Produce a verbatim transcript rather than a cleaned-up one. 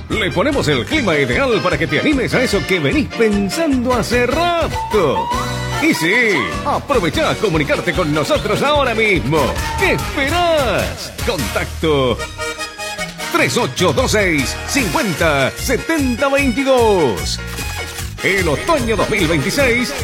Le ponemos el clima ideal para que te animes a eso que venís pensando hace rato. Y sí, aprovecha a comunicarte con nosotros ahora mismo. ¿Qué esperás? Contacto tres ocho dos seis, cincuenta, setenta, veintidós. El otoño dos mil veintiséis